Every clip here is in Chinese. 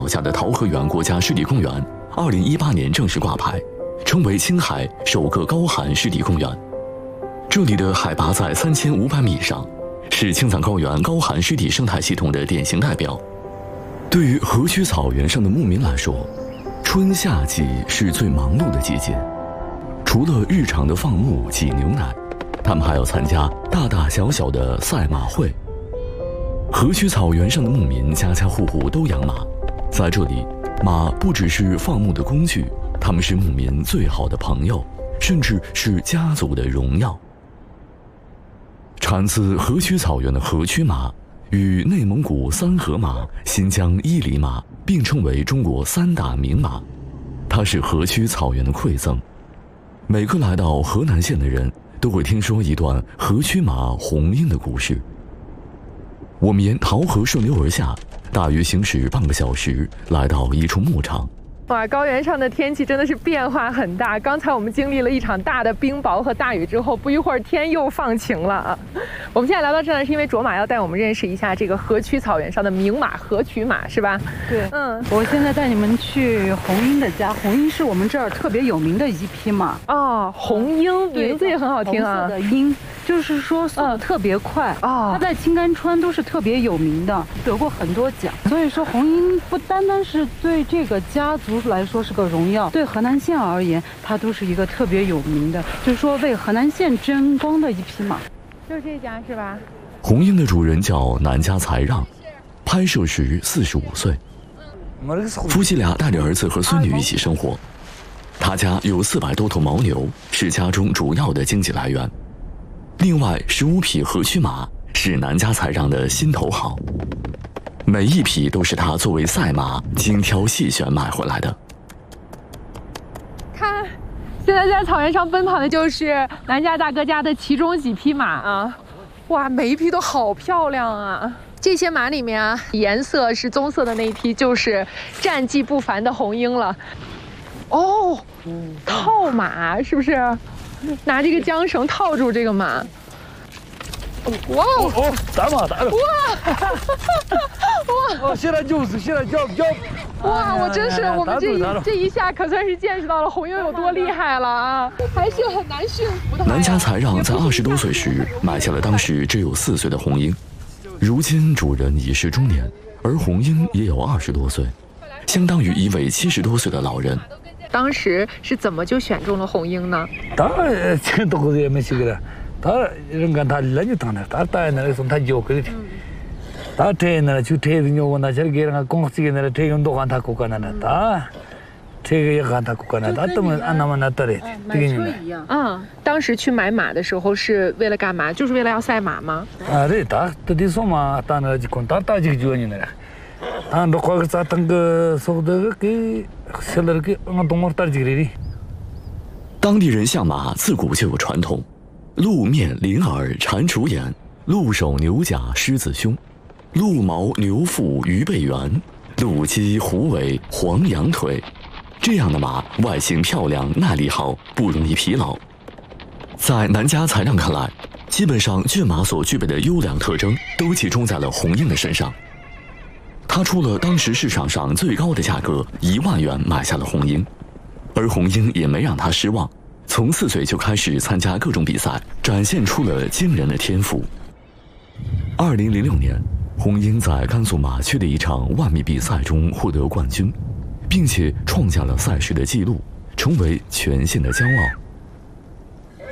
下的桃河源国家湿地公园，2018年正式挂牌，成为青海首个高寒湿地公园。这里的海拔在3500米以上，是青藏高原高寒湿地生态系统的典型代表。对于河曲草原上的牧民来说，春夏季是最忙碌的季节。除了日常的放牧、挤牛奶，他们还要参加大大小小的赛马会。河曲草原上的牧民家家户户都养马，在这里，马不只是放牧的工具，它们是牧民最好的朋友，甚至是家族的荣耀。产自河曲草原的河曲马，与内蒙古三河马、新疆伊犁马并称为中国3大名马。它是河曲草原的馈赠。每个来到河南县的人都会听说一段河曲马红缨的故事。我们沿桃河顺流而下，大约行驶半个小时，来到一处牧场。 哇，高原上的天气真的是变化很大。刚才我们经历了一场大的冰雹和大雨之后，不一会儿天又放晴了啊。我们现在来到这呢，是因为卓玛要带我们认识一下这个河曲草原上的名马河曲马，是吧？ 对，我现在带你们去红缨的家。红缨是我们这儿特别有名的一匹马。 哦，红缨名字也很好听啊。 红色的缨，就是说速度特别快。它在青甘川都是特别有名的，得过很多奖。所以说红缨不单单是对这个家族来说是个荣耀，对河南县而言，它都是一个特别有名的，就是说为河南县争光的一匹马。 就是这家是吧？ 红缨的主人叫南家才让，拍摄时45岁，夫妻俩带着儿子和孙女一起生活。他家有400多头牦牛，是家中主要的经济来源。另外15匹河曲马是南家才让的心头好，每一匹都是他作为赛马精挑细选买回来的。 看，现在在草原上奔跑的就是南家大哥家的其中几匹马啊！哇，每一匹都好漂亮啊！这些马里面啊，颜色是棕色的那一匹就是战绩不凡的红缨了。哦，套马是不是？拿这个缰绳套住这个马。哇哦，打马打了！ 哇！ 哇！现在就是现在叫。 哇！我真是我们这一下可算是见识到了红缨有多厉害了啊！还是很难驯服的。 南家才让在20多岁时买下了当时只有4岁的红缨，如今主人已是中年，而红缨也有20多岁，相当于一位70多岁的老人。 当时是怎么就选中了红缨呢？ 他人家他来就当的，他带那个从他教给的，他带那就带的牛那些给人家公司给那带用多干他过干那他，这个也干他过干那，他都没按那么那得的， 买车一样。 当时去买马的时候是为了干嘛？就是为了要赛马吗？ 对，他这说嘛，他那就讲他这个就你那，他那块个啥当个说的给现在给俺东门打这个的。 当地人相马自古就有传统。鹿面麟耳蟾蜍眼，鹿首牛甲狮子胸，鹿毛牛腹鱼背圆，鹿脊虎尾黄羊腿。这样的马外形漂亮，耐力好，不容易疲劳。在南家才让看来，基本上骏马所具备的优良特征都集中在了红缨的身上。他出了当时市场上最高的价格1万元买下了红缨，而红缨也没让他失望。从4岁就开始参加各种比赛，展现出了惊人的天赋。2006年，红缨在甘肃马区的一场10000米比赛中获得冠军，并且创下了赛事的纪录，成为全县的骄傲。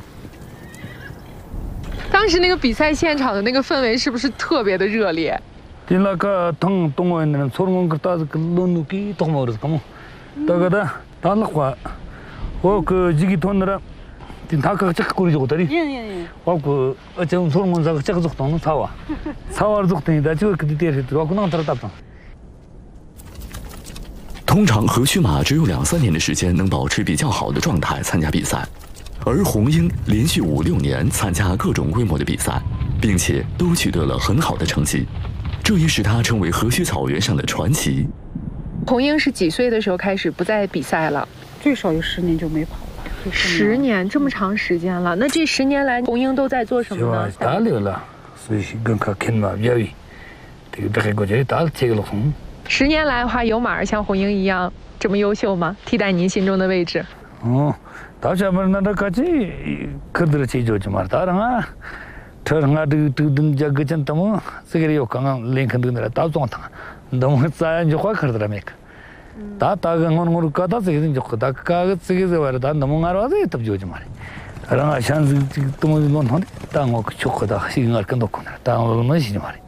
当时那个比赛现场的那个氛围是不是特别的热烈？ 那个东东人从我们这个路路去东门的，干嘛？那个的，他那块。我그 지기톤으로 다가 착고리 좋더니 와고 어쩜 소문 자가 착 좋던 사와 사와를 좋더니 다 저 그때 들어 그냥 들었다。 通常河曲马只有2-3年的时间能保持比较好的状态参加比赛，而红缨连续5-6年参加各种规模的比赛，并且都取得了很好的成绩，这也使他成为河曲草原上的传奇。 红缨是几岁的时候开始不再比赛了？ 最少有10年就没跑了。 10年，这么长时间了。那这10年来，红缨都在做什么呢？ 打猎了，所以跟他看嘛，比较，这个这个这里打这个了红。 10年来的话，有马儿像红英一样这么优秀吗？替代您心中的位置？ 다시 한번 나라까지 그들의 제조지 말다랑아 저랑아 두든 자그전 때문 세계의 요강한 랭크들을 다종타 너무 쌓여 이제 확 그러더라니까 다 다간 거는 거다 세계는 좋고 다 가가 세계에서 와다 너무 알아서 답조지 말이 그러나 šan스 또뭐 논 땅어 좋고다 시행할 건 없고 땅어 뭐시지 말이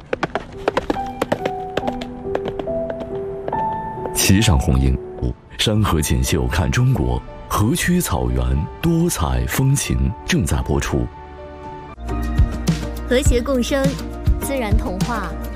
骑上红鹰，山河锦绣看中国，河曲草原多彩风情正在播出。 和谐共生，自然童话